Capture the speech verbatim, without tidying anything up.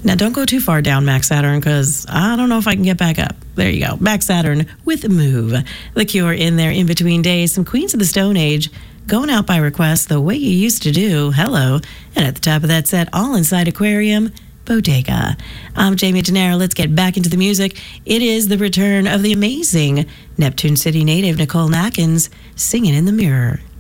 Now, don't go too far down Max Saturn because I don't know if I can get back up. There you go. Max Saturn with Move. The Cure in their in-between days. Some Queens of the Stone Age going out by request the way you used to do. Hello. And at the top of that set, All Inside Aquarium, Bodega. I'm Jamie Denaro. Let's get back into the music. It is the return of the amazing Neptune City native Nicole Nackins singing in the mirror.